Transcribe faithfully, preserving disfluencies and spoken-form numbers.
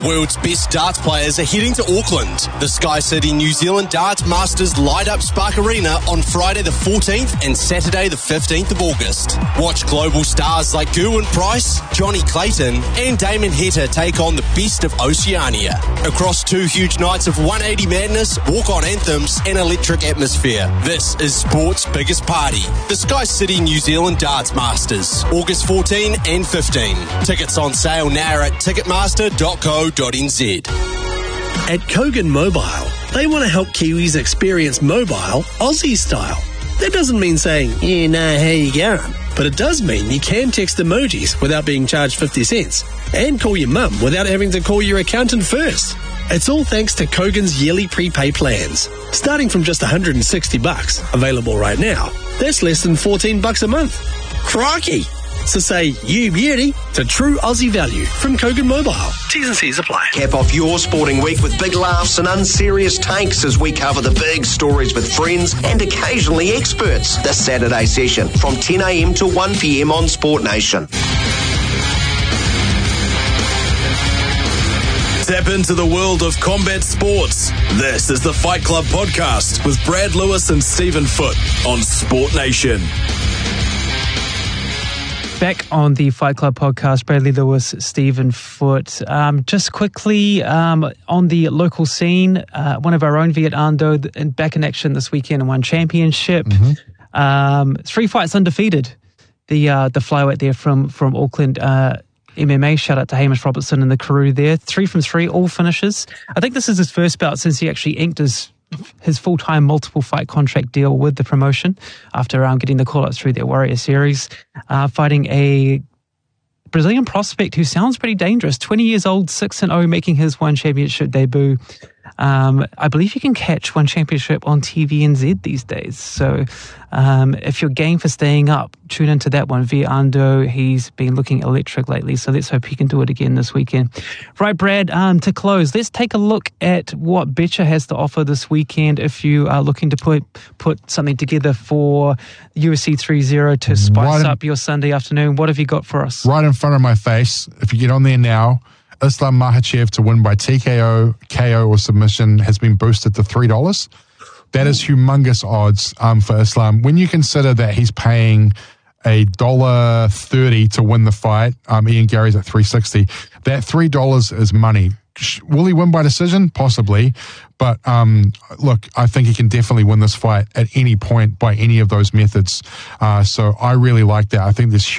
World's best darts players are heading to Auckland. The Sky City New Zealand Darts Masters light up Spark Arena on Friday the fourteenth and Saturday the fifteenth of August. Watch global stars like Gerwyn Price, Johnny Clayton and Damon Heta take on the best of Oceania. Across two huge nights of one eighty madness, walk-on anthems and electric atmosphere. This is sport's biggest party. The Sky City New Zealand Darts Masters, August fourteenth and fifteenth. Tickets on sale now at ticketmaster dot co dot n z. At Kogan Mobile, they want to help Kiwis experience mobile Aussie style. That doesn't mean saying, yeah, nah, how you going? But it does mean you can text emojis without being charged fifty cents and call your mum without having to call your accountant first. It's all thanks to Kogan's yearly prepay plans. Starting from just one hundred sixty bucks, available right now. That's less than fourteen bucks a month. Crikey! So say you beauty to true Aussie value from Kogan Mobile. T's and C's apply. Cap off your sporting week with big laughs and unserious takes as we cover the big stories with friends and occasionally experts. This Saturday session from ten a m to one p m on Sport Nation. Tap into the world of combat sports. This is the Fight Club podcast with Brad Lewis and Stephen Foote on Sport Nation. Back on the Fight Club podcast, Bradley Lewis, Stephen Foote. Um, just quickly, um, on the local scene, uh, one of our own, Viet Ando, back in action this weekend in one championship. Mm-hmm. Um, three fights undefeated. The uh, the flyweight there from, from Auckland uh, M M A. Shout out to Hamish Robertson and the crew there. Three from three, all finishes. I think this is his first bout since he actually inked his his full-time multiple fight contract deal with the promotion after um, getting the call-ups through their Warrior Series, uh, fighting a Brazilian prospect who sounds pretty dangerous, twenty years old, six and oh, making his one championship debut. Um, I believe you can catch one championship on T V N Z these days. So um, if you're game for staying up, tune into that one. Viet Ando, he's been looking electric lately, so let's hope he can do it again this weekend. Right, Brad, um, to close, let's take a look at what Betcha has to offer this weekend if you are looking to put put something together for U F C three oh to spice right up in, your Sunday afternoon. What have you got for us? Right in front of my face, if you get on there now, Islam Makhachev to win by T K O, K O or submission has been boosted to three dollars. That is humongous odds um, for Islam. When you consider that he's paying a dollar thirty to win the fight, um, Ian Gary's at three sixty. That three dollars is money. Will he win by decision? Possibly. But um, look, I think he can definitely win this fight at any point by any of those methods. Uh, so I really like that. I think there's